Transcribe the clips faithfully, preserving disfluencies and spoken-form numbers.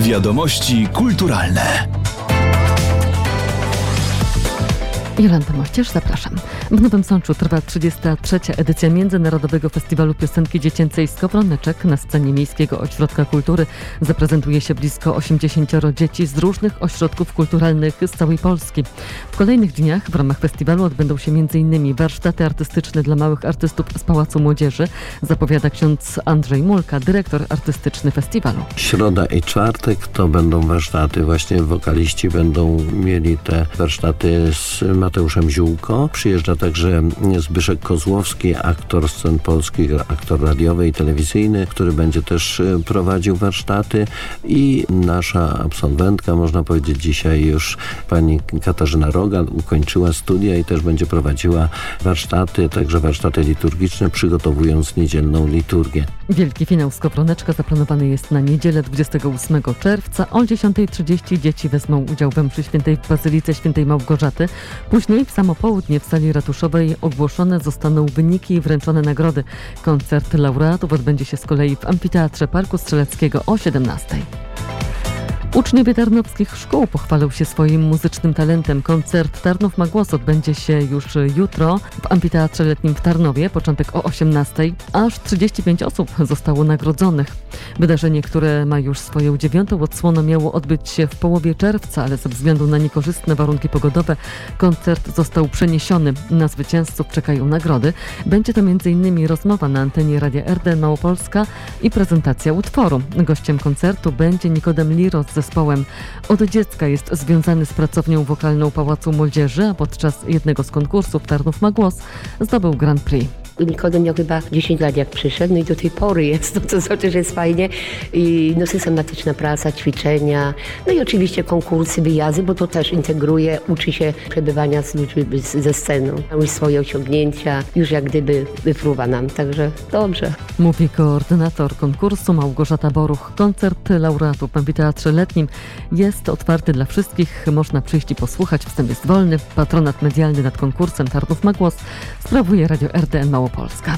Wiadomości kulturalne. Jolanta Mościerz, zapraszam. W Nowym Sączu trwa trzydziesta trzecia edycja Międzynarodowego Festiwalu Piosenki Dziecięcej Skowroneczek. Na scenie Miejskiego Ośrodka Kultury zaprezentuje się blisko osiemdziesięcioro dzieci z różnych ośrodków kulturalnych z całej Polski. W kolejnych dniach w ramach festiwalu odbędą się m.in. warsztaty artystyczne dla małych artystów z Pałacu Młodzieży, zapowiada ksiądz Andrzej Mulka, dyrektor artystyczny festiwalu. Środa i czwartek to będą warsztaty. Właśnie wokaliści będą mieli te warsztaty z Mateuszem Ziółko. Przyjeżdża także Zbyszek Kozłowski, aktor scen polskich, aktor radiowy i telewizyjny, który będzie też prowadził warsztaty, i nasza absolwentka, można powiedzieć dzisiaj już pani Katarzyna Rogan, ukończyła studia i też będzie prowadziła warsztaty, także warsztaty liturgiczne, przygotowując niedzielną liturgię. Wielki finał Skowroneczka zaplanowany jest na niedzielę dwudziestego ósmego czerwca. O dziesiątej trzydzieści dzieci wezmą udział we mszy świętej w Bazylice Świętej Małgorzaty. Później w samo południe w sali ratuszowej ogłoszone zostaną wyniki i wręczone nagrody. Koncert laureatów odbędzie się z kolei w Amfiteatrze Parku Strzeleckiego o siedemnastej. Uczniowie tarnowskich szkół pochwalą się swoim muzycznym talentem. Koncert Tarnów ma głos odbędzie się już jutro w Amfiteatrze Letnim w Tarnowie, początek o osiemnastej. Aż trzydzieści pięć osób zostało nagrodzonych. Wydarzenie, które ma już swoją dziewiątą odsłonę, miało odbyć się w połowie czerwca, ale ze względu na niekorzystne warunki pogodowe koncert został przeniesiony. Na zwycięzców czekają nagrody. Będzie to m.in. rozmowa na antenie Radia R D N Małopolska i prezentacja utworu. Gościem koncertu będzie Nikodem Liro z zespołem. Od dziecka jest związany z pracownią wokalną Pałacu Młodzieży, a podczas jednego z konkursów Tarnów ma głos zdobył Grand Prix. Nikodem miał chyba dziesięć lat jak przyszedł, no i do tej pory jest, no to znaczy, że jest fajnie. I no, systematyczna praca, ćwiczenia, no i oczywiście konkursy, wyjazdy, bo to też integruje, uczy się przebywania z ludźmi ze sceną. Ma już swoje osiągnięcia, już jak gdyby wypruwa nam, także dobrze. Mówi koordynator konkursu Małgorzata Boruch. Koncert laureatów w Amfiteatrze Letnim jest otwarty dla wszystkich. Można przyjść i posłuchać, wstęp jest wolny. Patronat medialny nad konkursem Tarnów ma głos sprawuje Radio R D N Małopolska.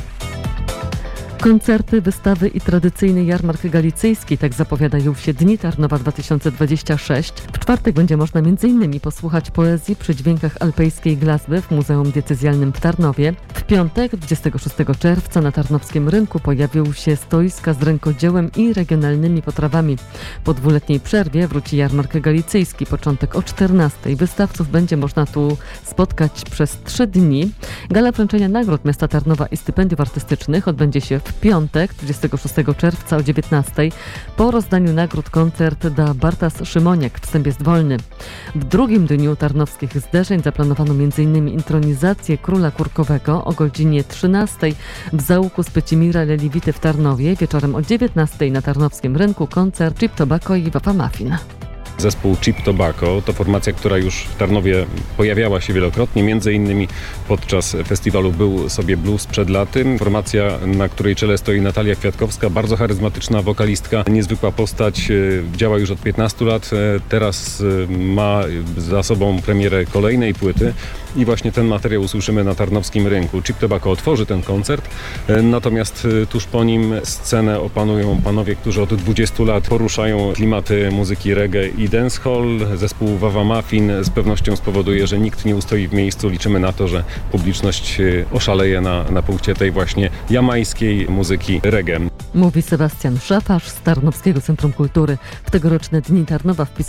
Koncerty, wystawy i tradycyjny jarmark galicyjski, tak zapowiadają się Dni Tarnowa dwa tysiące dwadzieścia sześć. W czwartek będzie można m.in. posłuchać poezji przy dźwiękach alpejskiej glazby w Muzeum Diecezjalnym w Tarnowie. W piątek, dwudziestego szóstego czerwca, na tarnowskim rynku pojawią się stoiska z rękodziełem i regionalnymi potrawami. Po dwuletniej przerwie wróci jarmark galicyjski, początek o czternastej. Wystawców będzie można tu spotkać przez trzy dni. Gala wręczenia nagród miasta Tarnowa i stypendiów artystycznych odbędzie się w piątek, dwudziestego szóstego czerwca o dziewiętnastej. Po rozdaniu nagród koncert da Bartas Szymoniak, wstęp jest wolny. W drugim dniu tarnowskich zderzeń zaplanowano m.in. intronizację Króla Kurkowego o godzinie trzynastej w załuku z Pycimira Leliwity w Tarnowie. Wieczorem o dziewiętnastej na tarnowskim rynku koncert Chip Tobacco i Wafa Muffin. Zespół Chip Tobacco to formacja, która już w Tarnowie pojawiała się wielokrotnie, między innymi podczas festiwalu Był sobie blues przed laty. Formacja, na której czele stoi Natalia Kwiatkowska, bardzo charyzmatyczna wokalistka, niezwykła postać, działa już od piętnastu lat, teraz ma za sobą premierę kolejnej płyty i właśnie ten materiał usłyszymy na tarnowskim rynku. Chip Tobacco otworzy ten koncert, natomiast tuż po nim scenę opanują panowie, którzy od dwudziestu lat poruszają klimaty muzyki reggae i dancehall. Zespół Wawa Muffin z pewnością spowoduje, że nikt nie ustoi w miejscu. Liczymy na to, że publiczność oszaleje na, na punkcie tej właśnie jamajskiej muzyki reggae. Mówi Sebastian Szafarz z Tarnowskiego Centrum Kultury. W tegoroczne Dni Tarnowa wpisał